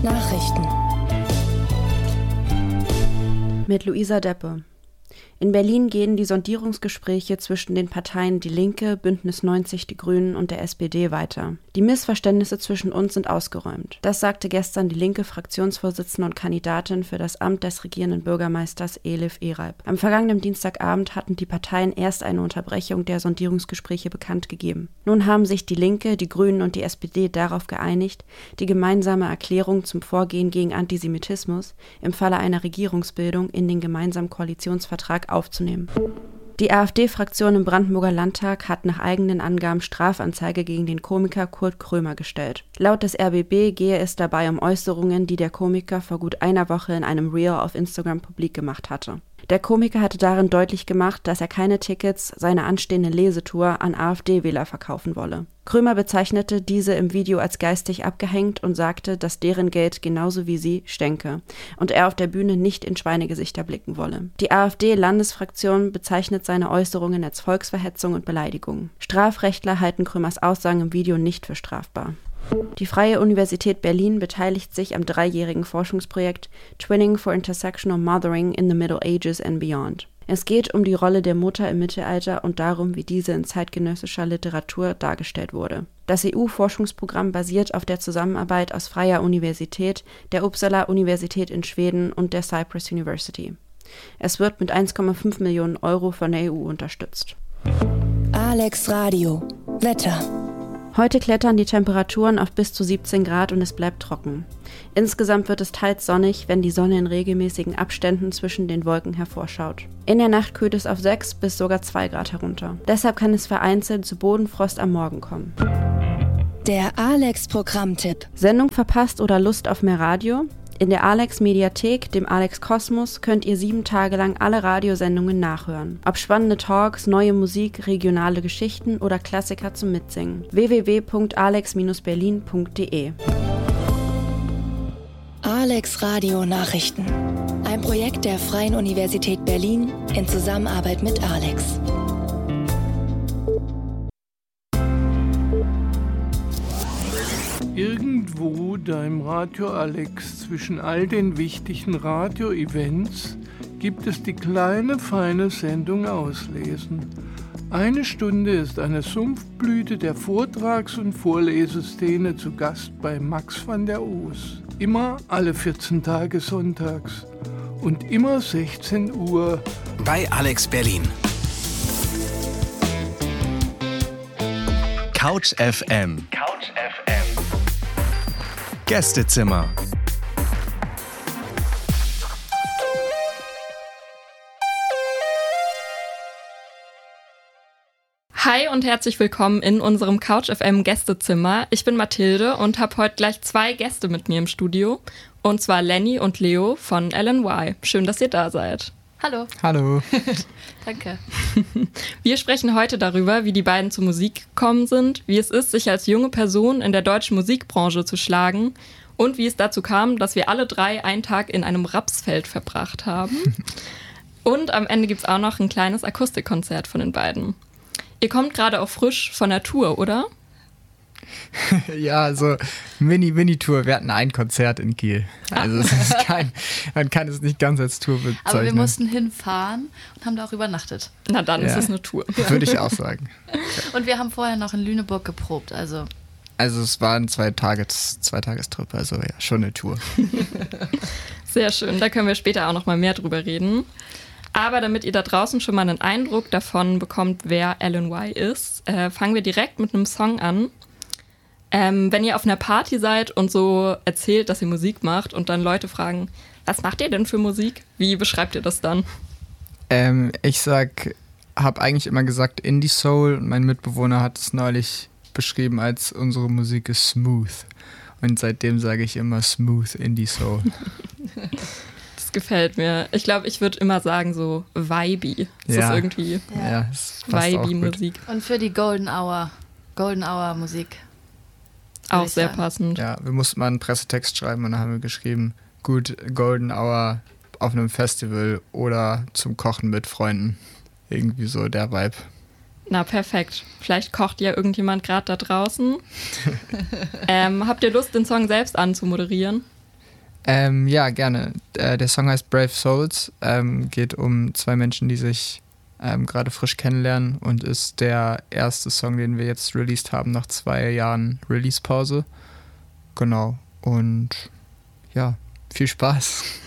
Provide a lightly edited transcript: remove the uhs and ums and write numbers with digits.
Nachrichten mit Luisa Deppe. In Berlin gehen die Sondierungsgespräche zwischen den Parteien Die Linke, Bündnis 90, die Grünen und der SPD weiter. Die Missverständnisse zwischen uns sind ausgeräumt. Das sagte gestern die linke Fraktionsvorsitzende und Kandidatin für das Amt des regierenden Bürgermeisters Elif Ereib. Am vergangenen Dienstagabend hatten die Parteien erst eine Unterbrechung der Sondierungsgespräche bekannt gegeben. Nun haben sich die Linke, die Grünen und die SPD darauf geeinigt, die gemeinsame Erklärung zum Vorgehen gegen Antisemitismus im Falle einer Regierungsbildung in den gemeinsamen Koalitionsvertrag aufzunehmen. Die AfD-Fraktion im Brandenburger Landtag hat nach eigenen Angaben Strafanzeige gegen den Komiker Kurt Krömer gestellt. Laut des RBB gehe es dabei um Äußerungen, die der Komiker vor gut einer Woche in einem Reel auf Instagram publik gemacht hatte. Der Komiker hatte darin deutlich gemacht, dass er keine Tickets seiner anstehenden Lesetour an AfD-Wähler verkaufen wolle. Krömer bezeichnete diese im Video als geistig abgehängt und sagte, dass deren Geld genauso wie sie stänke und er auf der Bühne nicht in Schweinegesichter blicken wolle. Die AfD-Landesfraktion bezeichnet seine Äußerungen als Volksverhetzung und Beleidigung. Strafrechtler halten Krömers Aussagen im Video nicht für strafbar. Die Freie Universität Berlin beteiligt sich am 3-jährigen Forschungsprojekt Twinning for Intersectional Mothering in the Middle Ages and Beyond. Es geht um die Rolle der Mutter im Mittelalter und darum, wie diese in zeitgenössischer Literatur dargestellt wurde. Das EU-Forschungsprogramm basiert auf der Zusammenarbeit aus Freie Universität, der Uppsala-Universität in Schweden und der Cyprus University. Es wird mit 1,5 Millionen Euro von der EU unterstützt. Alex Radio. Wetter. Heute klettern die Temperaturen auf bis zu 17 Grad und es bleibt trocken. Insgesamt wird es teils sonnig, wenn die Sonne in regelmäßigen Abständen zwischen den Wolken hervorschaut. In der Nacht kühlt es auf 6 bis sogar 2 Grad herunter. Deshalb kann es vereinzelt zu Bodenfrost am Morgen kommen. Der Alex-Programmtipp. Sendung verpasst oder Lust auf mehr Radio? In der Alex-Mediathek, dem Alex-Kosmos, könnt ihr 7 Tage lang alle Radiosendungen nachhören. Ob spannende Talks, neue Musik, regionale Geschichten oder Klassiker zum Mitsingen. www.alex-berlin.de Alex Radio Nachrichten. Ein Projekt der Freien Universität Berlin in Zusammenarbeit mit Alex. Irgendwo da im Radio Alex zwischen all den wichtigen Radio-Events gibt es die kleine, feine Sendung Auslesen. 1 Stunde ist eine Sumpfblüte der Vortrags- und Vorleseszene zu Gast bei Max van der Oos. Immer alle 14 Tage sonntags und immer 16 Uhr bei Alex Berlin. Couch FM. Gästezimmer. Hi und herzlich willkommen in unserem Couch FM Gästezimmer. Ich bin Mathilde und habe heute gleich 2 Gäste mit mir im Studio. Und zwar Lenny und Leo von LNY. Schön, dass ihr da seid. Hallo. Hallo. Danke. Wir sprechen heute darüber, wie die beiden zur Musik gekommen sind, wie es ist, sich als junge Person in der deutschen Musikbranche zu schlagen und wie es dazu kam, dass wir alle 3 einen Tag in einem Rapsfeld verbracht haben. Und am Ende gibt es auch noch ein kleines Akustikkonzert von den beiden. Ihr kommt gerade auch frisch von der Tour, oder? Ja, also Mini-Tour. Wir hatten ein Konzert in Kiel. Also es ist man kann es nicht ganz als Tour bezeichnen. Aber wir mussten hinfahren und haben da auch übernachtet. Na dann ist es eine Tour. Würde ich auch sagen. Und wir haben vorher noch in Lüneburg geprobt. Also es war ein Zweitagestrip, also ja, schon eine Tour. Sehr schön, da können wir später auch noch mal mehr drüber reden. Aber damit ihr da draußen schon mal einen Eindruck davon bekommt, wer LNY ist, fangen wir direkt mit einem Song an. Wenn ihr auf einer Party seid und so erzählt, dass ihr Musik macht und dann Leute fragen, was macht ihr denn für Musik? Wie beschreibt ihr das dann? Ich habe eigentlich immer gesagt Indie Soul und mein Mitbewohner hat es neulich beschrieben als unsere Musik ist smooth. Und seitdem sage ich immer Smooth Indie Soul. Das gefällt mir. Ich glaube, ich würde immer sagen so vibey. Das ist irgendwie vibey-Musik. Und für die Golden Hour Musik. Auch sehr passend. Ja, wir mussten mal einen Pressetext schreiben und dann haben wir geschrieben, gut, Golden Hour auf einem Festival oder zum Kochen mit Freunden. Irgendwie so der Vibe. Na, perfekt. Vielleicht kocht ja irgendjemand gerade da draußen. Habt ihr Lust, den Song selbst anzumoderieren? Ja, gerne. Der Song heißt Brave Souls, geht um zwei Menschen, die sich gerade frisch kennenlernen und ist der erste Song, den wir jetzt released haben nach 2 Jahren Release-Pause. Genau. Und ja, viel Spaß.